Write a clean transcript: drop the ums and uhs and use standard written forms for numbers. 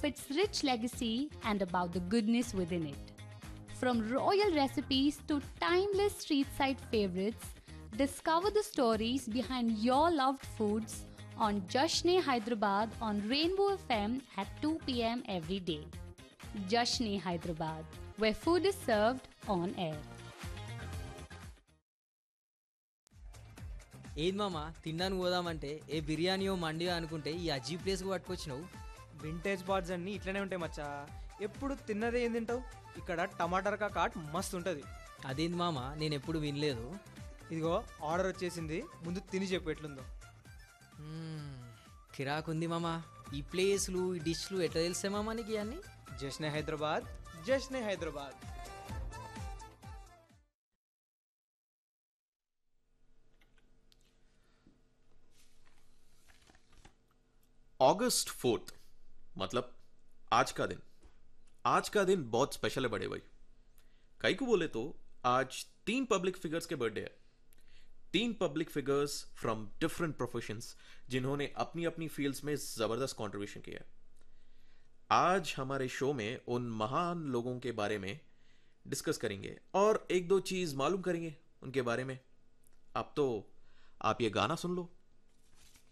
of its rich legacy and about the goodness within it. From royal recipes to timeless street side favorites, discover the stories behind your loved foods on Jashne Hyderabad on Rainbow FM at 2 pm every day. Jashne Hyderabad, where food is served on air. ఏది మామ తిన్నాను పోదామంటే ఏ బిర్యానీయో మండియో అనుకుంటే ఈ అజీ ప్లేస్కి పట్టుకొచ్చినావు. Vintage bars అన్నీ ఇట్లనే ఉంటాయి మచ్చా. ఎప్పుడు తిన్నదే ఏం తింటావు? ఇక్కడ టమాటర్ కాట్ మస్తు ఉంటుంది. అదేంది మామ నేను ఎప్పుడు వినలేదు. ఇదిగో ఆర్డర్ వచ్చేసింది, ముందు తిని చెప్పు ఎట్లుందో. కిరాకుంది మామ. ఈ ప్లేస్లు ఈ డిష్లు ఎట్లా తెలిసే మామ నీకు ఇవన్నీ? జశ్నే హైదరాబాద్, జశ్నే హైదరాబాద్. अगस्त 4 मतलब आज का दिन बहुत स्पेशल है बड़े भाई. कई को बोले तो आज 3 पब्लिक फिगर्स के बर्थडे है. 3 public figures from different professions जिन्होंने अपनी अपनी फील्ड्स में जबरदस्त कंट्रीब्यूशन किया है. आज हमारे शो में उन महान लोगों के बारे में डिस्कस करेंगे और एक दो चीज मालूम करेंगे उनके बारे में. अब तो आप ये गाना सुन लो.